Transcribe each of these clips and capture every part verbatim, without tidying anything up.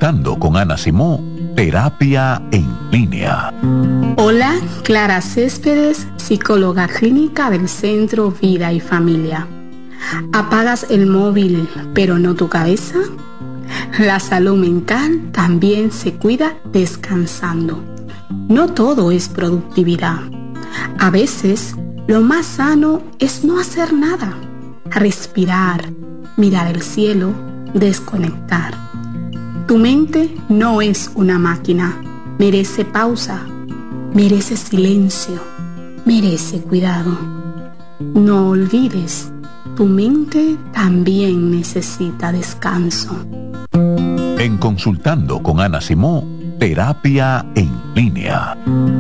Consultando con Ana Simón, terapia en línea. Hola, Clara Céspedes, psicóloga clínica del Centro Vida y Familia. ¿Apagas el móvil pero no tu cabeza? La salud mental también se cuida descansando. No todo es productividad. A veces, lo más sano es no hacer nada. Respirar, mirar el cielo, desconectar. Tu mente no es una máquina. Merece pausa, merece silencio, merece cuidado. No olvides, tu mente también necesita descanso. En Consultando con Ana Simón, terapia en línea.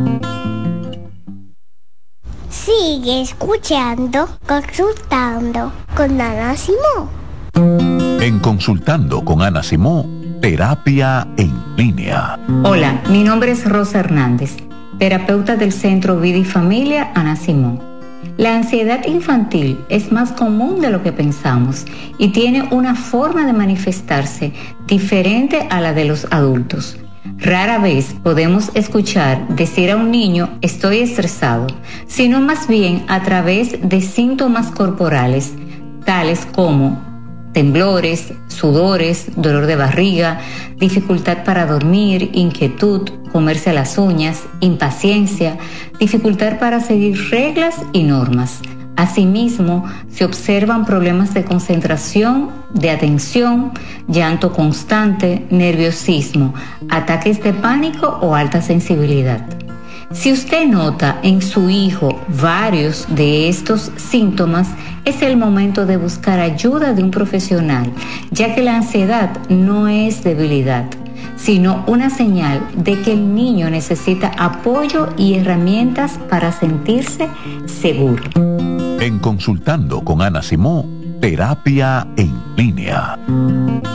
Sigue escuchando, Consultando con Ana Simón. En Consultando con Ana Simón, terapia en línea. Hola, mi nombre es Rosa Hernández, terapeuta del Centro Vida y Familia Ana Simón. La ansiedad infantil es más común de lo que pensamos y tiene una forma de manifestarse diferente a la de los adultos. Rara vez podemos escuchar decir a un niño estoy estresado, sino más bien a través de síntomas corporales, tales como temblores, sudores, dolor de barriga, dificultad para dormir, inquietud, comerse las uñas, impaciencia, dificultad para seguir reglas y normas. Asimismo, se observan problemas de concentración, de atención, llanto constante, nerviosismo, ataques de pánico o alta sensibilidad. Si usted nota en su hijo varios de estos síntomas, es el momento de buscar ayuda de un profesional, ya que la ansiedad no es debilidad, sino una señal de que el niño necesita apoyo y herramientas para sentirse seguro. En Consultando con Ana Simón, terapia en línea.